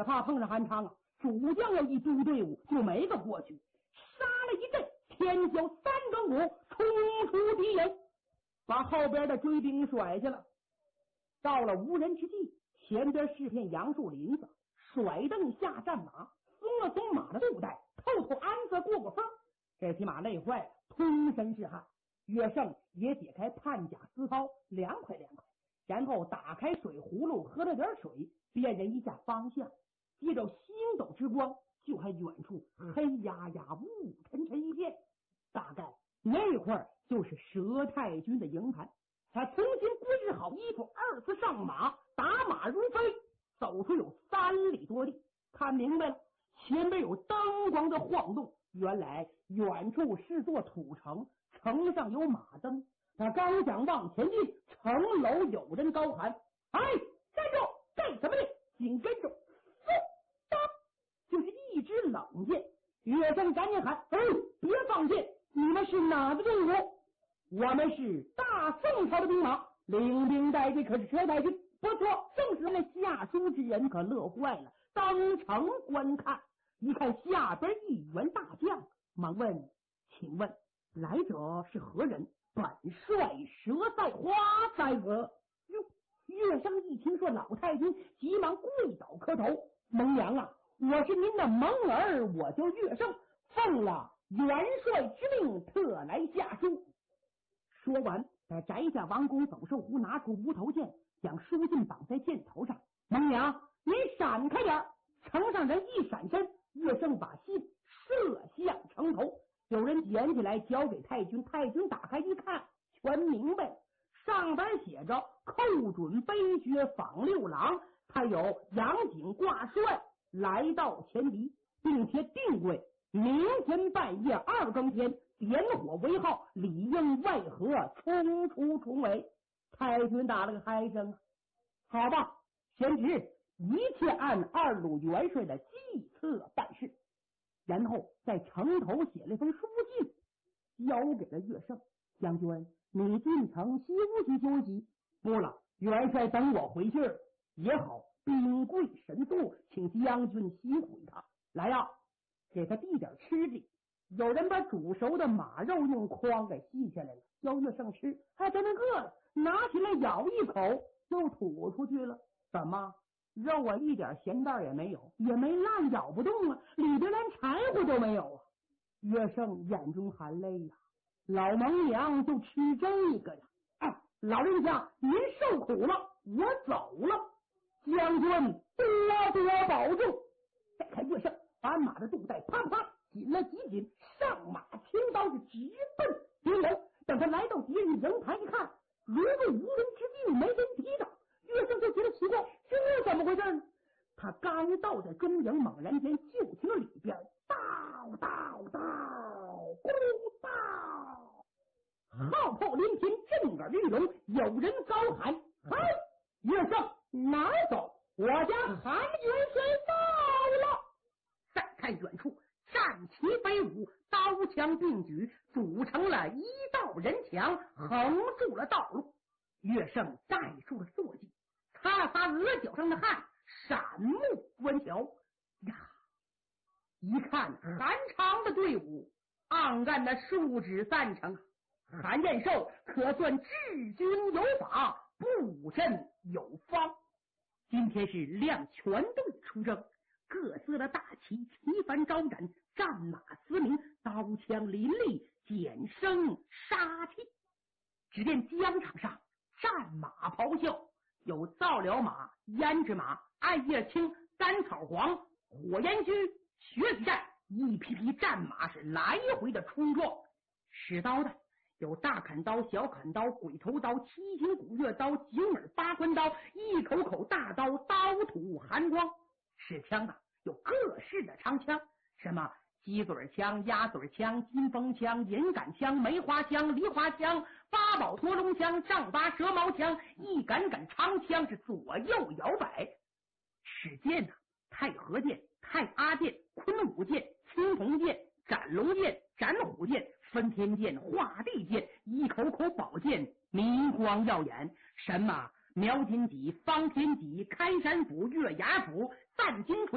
怕碰上韩昌啊，主将要一支队伍就没个过去，杀了一阵，天晓三更鼓，冲出敌人，把后边的追兵甩下了。到了无人之地，前边是片杨树林子，甩蹬下战马，松了松马的肚带，透透鞍子过过风，这匹马累坏了，通身是汗。岳胜也解开判甲丝绦，凉快凉快，然后打开水葫芦喝了点水，辨认一下方向，借着星斗之光，就看远处黑压压雾沉沉一片，大概那会儿就是佘太君的营盘。他重新归置好衣服，二次上马，打马如飞，走出有3里多地，看明白了，前面有灯光的晃动，原来远处是座土城，城上有马灯。他刚想往前进，城楼有人高喊：“哎，站住！干什么呢？”紧跟着当就是一支冷箭。岳胜赶紧喊：“别放箭！你们是哪个队伍？”“我们是大宋朝的兵马，领兵带队可是佘太君。”“不错，正是那下书之人可乐坏了，当城观看，一看下边一员大将，忙问：‘请问来者是何人？本帅佘在花在何？’”岳胜一听说老太君，急忙跪倒磕头：“蒙娘啊，我是您的蒙儿，我叫岳胜，奉了元帅之命，特来下书。”说完，在摘下王公走兽壶，拿出无头剑，将书信绑在箭头上。“蒙娘，您闪开点！”城上人一闪身，岳胜把信射向城头。有人捡起来交给太君，太君打开一看，全明白了。上边写着“寇准飞爵访六郎”，他有杨景挂帅来到前敌，并且定规明天半夜2更天点火为号，里应外合，冲出重围。太君打了个嗨声：“好吧，贤侄，一切按2路元帅的计策办事。”然后在城头写了一封书信，交给了岳胜：“将军，你进城休息休息。”“不了，元帅等我回信也好，兵贵神速，请将军辛苦一趟。来呀，给他递点吃的。”有人把煮熟的马肉用筐给系下来了，叫岳胜吃，还真的饿了，拿起来咬一口，又吐出去了。“怎么？肉啊，一点咸淡也没有，也没烂，咬不动啊，里边连柴火都没有啊！”岳胜眼中含泪呀，老蒙娘就吃这个呀！“老人家您受苦了，我走了，将军多多保重。”再看岳胜把马的肚带啪啪紧了几紧，上马轻刀是直奔敌人。等他来到敌人营盘一看，如入无人之境，没人抵挡。岳胜就觉得奇怪，这怎么回事呢？他刚到在中营，猛然间就听里边道道道咕道，号炮连天，震耳欲聋。有人高喊：“嗨，岳胜哪儿走？我家韩元帅到了！”再看远处，战旗飞舞，刀枪并举，组成了一道人墙，横住了道路。岳胜站住了坐骑，擦了擦额角上的汗，闪目观瞧呀，一看韩常的队伍暗暗的竖指赞成，韩彦寿可算治军有法，布阵有方。今天是亮全队出征，各色的大旗旗帆招展，战马嘶鸣，刀枪林立，简声杀气。只见疆场上战马咆哮，有造辽马、胭脂马、艾叶青、甘草黄、火焰驹、雪子战，一匹匹战马是来回的冲撞。使刀的有大砍刀、小砍刀、鬼头刀、七星古月刀、景耳八关刀，一口口大刀，刀吐寒光。使枪的有各式的长枪，什么鸡嘴枪、鸭嘴枪、金风枪、银杆枪、梅花枪、梨花枪、八宝驼龙枪、丈八蛇矛枪，一杆杆长枪是左右摇摆。使剑呢，太和剑、太阿剑、昆武剑、青铜剑、斩龙剑、斩虎剑、分天剑、画地剑，一口口宝剑明光耀眼。什么苗金戟、方天戟、开山斧、月牙斧、散金锤、